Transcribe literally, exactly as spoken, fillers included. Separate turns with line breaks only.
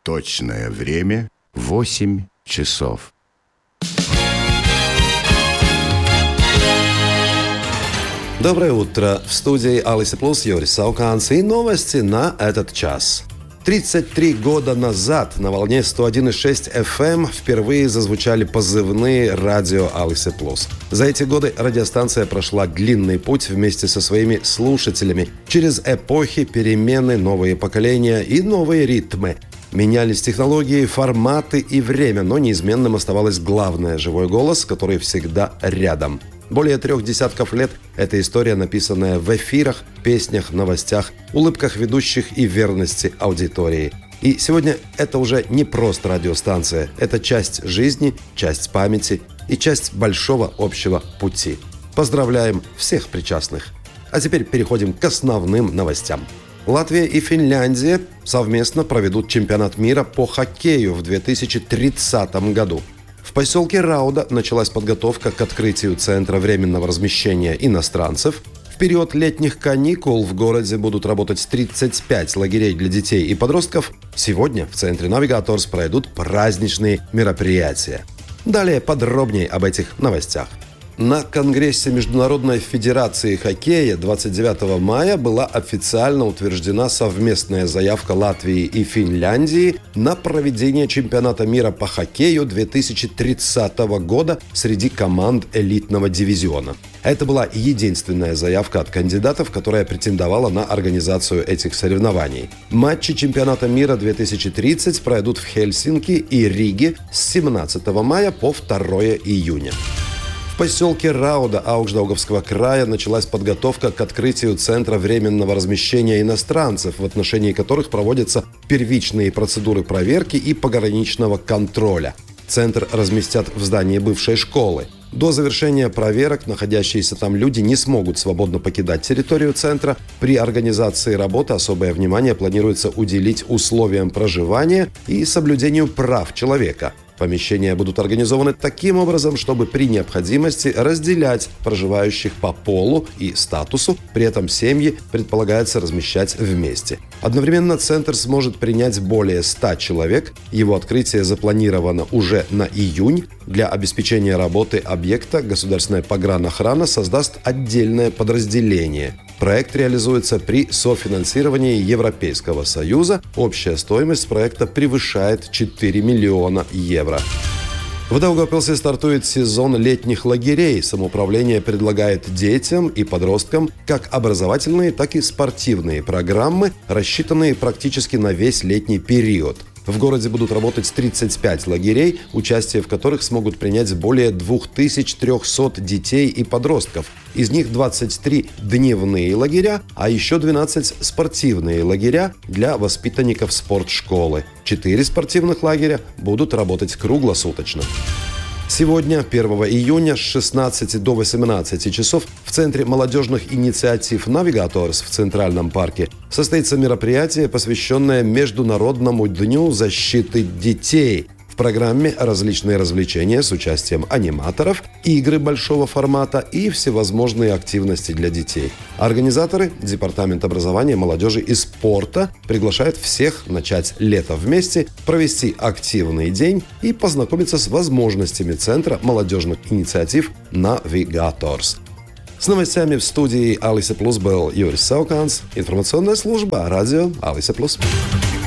Точное время — восемь часов.
Доброе утро. В студии Алиса Плюс, Юрис Сауканс и новости на этот час. тридцать три года назад на волне сто один и шесть эф эм впервые зазвучали позывные радио Алиса Плюс. За эти годы радиостанция прошла длинный путь вместе со своими слушателями через эпохи, перемены, новые поколения и новые ритмы. Менялись технологии, форматы и время, но неизменным оставалось главное – живой голос, который всегда рядом. Более трех десятков лет эта история, написанная в эфирах, песнях, новостях, улыбках ведущих и верности аудитории. И сегодня это уже не просто радиостанция, это часть жизни, часть памяти и часть большого общего пути. Поздравляем всех причастных. А теперь переходим к основным новостям. Латвия и Финляндия совместно проведут чемпионат мира по хоккею в две тысячи тридцатом году. В поселке Рауда началась подготовка к открытию центра временного размещения иностранцев. В период летних каникул в городе будут работать тридцать пять лагерей для детей и подростков. Сегодня в центре Navigators пройдут праздничные мероприятия. Далее подробнее об этих новостях. На Конгрессе Международной Федерации Хоккея двадцать девятого мая была официально утверждена совместная заявка Латвии и Финляндии на проведение чемпионата мира по хоккею две тысячи тридцатого года среди команд элитного дивизиона. Это была единственная заявка от кандидатов, которая претендовала на организацию этих соревнований. Матчи чемпионата мира две тысячи тридцать пройдут в Хельсинки и Риге с семнадцатого мая по второго июня. В поселке Рауда Аукшдаугавского края началась подготовка к открытию Центра временного размещения иностранцев, в отношении которых проводятся первичные процедуры проверки и пограничного контроля. Центр разместят в здании бывшей школы. До завершения проверок находящиеся там люди не смогут свободно покидать территорию центра. При организации работы особое внимание планируется уделить условиям проживания и соблюдению прав человека. Помещения будут организованы таким образом, чтобы при необходимости разделять проживающих по полу и статусу, при этом семьи предполагается размещать вместе. Одновременно центр сможет принять более ста человек. Его открытие запланировано уже на июнь. Для обеспечения работы объекта Государственная погранохрана создаст отдельное подразделение. Проект реализуется при софинансировании Европейского Союза. Общая стоимость проекта превышает четыре миллиона евро. В Даугавпилсе стартует сезон летних лагерей. Самоуправление предлагает детям и подросткам как образовательные, так и спортивные программы, рассчитанные практически на весь летний период. В городе будут работать тридцать пять лагерей, участие в которых смогут принять более две тысячи триста детей и подростков. Из них двадцать три дневные лагеря, а еще двенадцать спортивные лагеря для воспитанников спортшколы. Четыре спортивных лагеря будут работать круглосуточно. Сегодня, первого июня, с шестнадцати до восемнадцати часов в Центре молодежных инициатив Navigators в Центральном парке состоится мероприятие, посвященное Международному дню защиты детей. В программе различные развлечения с участием аниматоров, игры большого формата и всевозможные активности для детей. Организаторы, Департамент образования, молодежи и спорта, приглашают всех начать лето вместе, провести активный день и познакомиться с возможностями Центра молодежных инициатив Navigators. С новостями в студии Алиса Плюс был Юрис Сауканс, информационная служба радио Алиса Плюс.